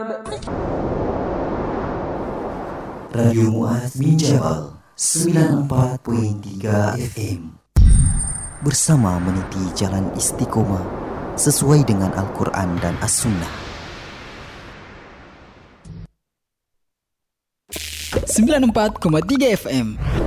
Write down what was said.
Radio Muaz Minjabal 94.3 FM bersama meniti jalan istiqomah sesuai dengan Al-Quran dan As-Sunnah. 94.3 FM